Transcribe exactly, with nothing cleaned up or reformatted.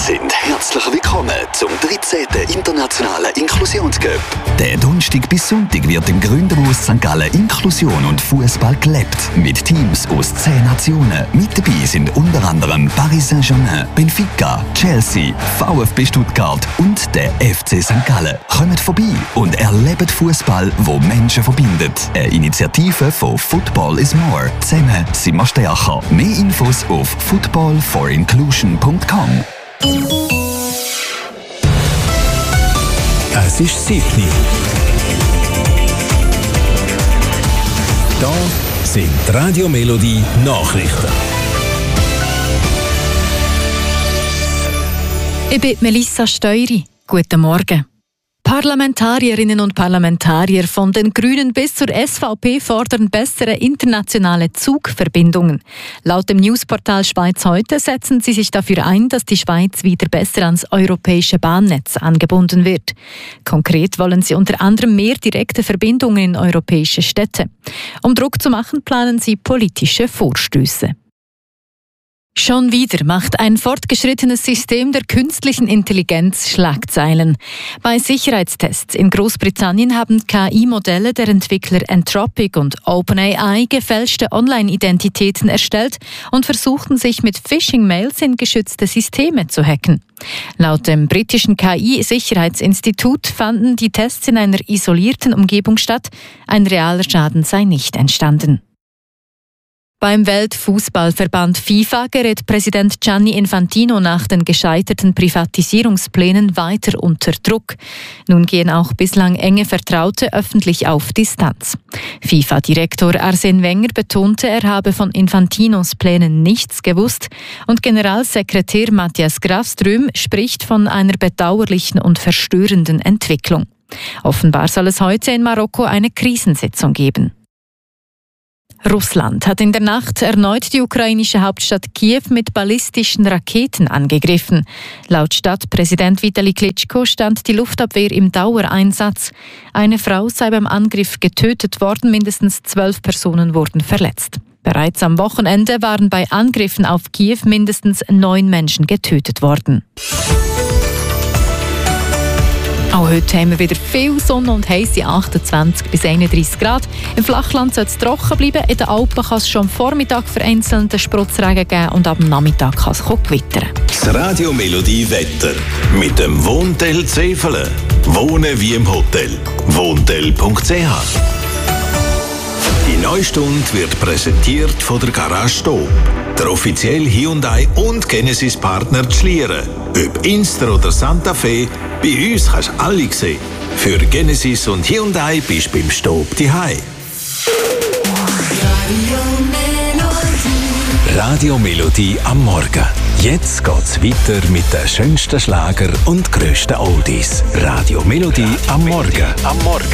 sind herzlich willkommen zum dreizehnten Internationalen Inklusionscup. Der Donnerstag bis Sonntag wird im Gründerhaus Sankt Gallen Inklusion und Fußball gelebt. Mit Teams aus zehn Nationen. Mit dabei sind unter anderem Paris Saint-Germain, Benfica, Chelsea, VfB Stuttgart und der F C Sankt Gallen. Kommt vorbei und erlebt Fußball, wo Menschen verbindet. Eine Initiative von Football is More. Zusammen sind wir stärker. Mehr Infos auf football for inclusion punkt com. Es ist sieben Uhr. Da sind die Radio Melodie Nachrichten. Ich bin Melissa Steury. Guten Morgen. Parlamentarierinnen und Parlamentarier von den Grünen bis zur S V P fordern bessere internationale Zugverbindungen. Laut dem Newsportal Schweiz heute setzen sie sich dafür ein, dass die Schweiz wieder besser ans europäische Bahnnetz angebunden wird. Konkret wollen sie unter anderem mehr direkte Verbindungen in europäische Städte. Um Druck zu machen, planen sie politische Vorstöße. Schon wieder macht ein fortgeschrittenes System der künstlichen Intelligenz Schlagzeilen. Bei Sicherheitstests in Großbritannien haben K I-Modelle der Entwickler Anthropic und OpenAI gefälschte Online-Identitäten erstellt und versuchten sich mit Phishing-Mails in geschützte Systeme zu hacken. Laut dem britischen K I-Sicherheitsinstitut fanden die Tests in einer isolierten Umgebung statt. Ein realer Schaden sei nicht entstanden. Beim Weltfußballverband FIFA gerät Präsident Gianni Infantino nach den gescheiterten Privatisierungsplänen weiter unter Druck. Nun gehen auch bislang enge Vertraute öffentlich auf Distanz. FIFA-Direktor Arsene Wenger betonte, er habe von Infantinos Plänen nichts gewusst und Generalsekretär Matthias Grafström spricht von einer bedauerlichen und verstörenden Entwicklung. Offenbar soll es heute in Marokko eine Krisensitzung geben. Russland hat in der Nacht erneut die ukrainische Hauptstadt Kiew mit ballistischen Raketen angegriffen. Laut Stadtpräsident Vitali Klitschko stand die Luftabwehr im Dauereinsatz. Eine Frau sei beim Angriff getötet worden, mindestens zwölf Personen wurden verletzt. Bereits am Wochenende waren bei Angriffen auf Kiew mindestens neun Menschen getötet worden. Auch heute haben wir wieder viel Sonne und heisse achtundzwanzig bis einunddreissig Grad. Im Flachland soll es trocken bleiben. In den Alpen kann es schon am Vormittag vereinzelten Sprotzregen geben und ab dem Nachmittag kann es gewittern. Das Radio Melodie Wetter mit dem Wohntel Zefelen. Wohnen wie im Hotel. Wohntel punkt c h. Die neue Stunde wird präsentiert von der Garage Stob, der offizielle Hyundai und Genesis Partner Schlieren. Ob Inster oder Santa Fe, bei uns kannst du alle sehen. Für Genesis und Hyundai bist du beim Stob daheim. Radio Melodie am Morgen. Jetzt geht's weiter mit den schönsten Schlager und grössten Oldies. Radio Melodie am Morgen. Am Morgen.